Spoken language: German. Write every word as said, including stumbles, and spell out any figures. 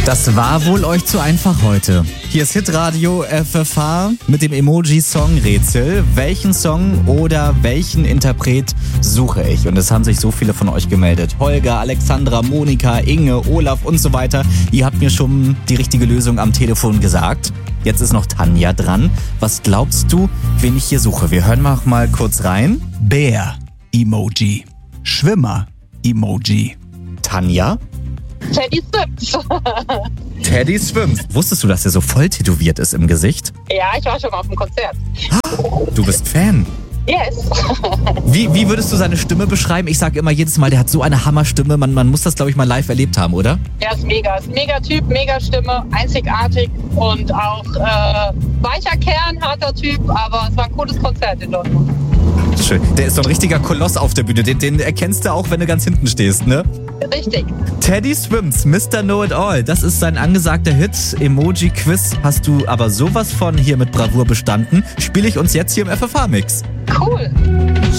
Das war wohl euch zu einfach heute. Hier ist Hitradio F F H mit dem Emoji-Song-Rätsel. Welchen Song oder welchen Interpret suche ich? Und es haben sich so viele von euch gemeldet. Holger, Alexandra, Monika, Inge, Olaf und so weiter. Ihr habt mir schon die richtige Lösung am Telefon gesagt. Jetzt ist noch Tanja dran. Was glaubst du, wen ich hier suche? Wir hören mal, mal kurz rein. Bär-Emoji. Schwimmer-Emoji. Tanja? Teddy Swims. Teddy Swims. Wusstest du, dass er so voll tätowiert ist im Gesicht? Ja, ich war schon mal auf dem Konzert. Du bist Fan. Yes. Wie, wie würdest du seine Stimme beschreiben? Ich sage immer jedes Mal, der hat so eine Hammerstimme. Man, man muss das, glaube ich, mal live erlebt haben, oder? Er ist mega. Ist ein mega Typ, mega Stimme, einzigartig und auch äh, weicher Kern, harter Typ. Aber es war ein cooles Konzert in Dortmund. Schön. Der ist so ein richtiger Koloss auf der Bühne. Den, den erkennst du auch, wenn du ganz hinten stehst, ne? Richtig. Teddy Swims, Mister Know-It-All. Das ist sein angesagter Hit. Emoji-Quiz hast du aber sowas von hier mit Bravour bestanden. Spiele ich uns jetzt hier im F F H-Mix. Cool.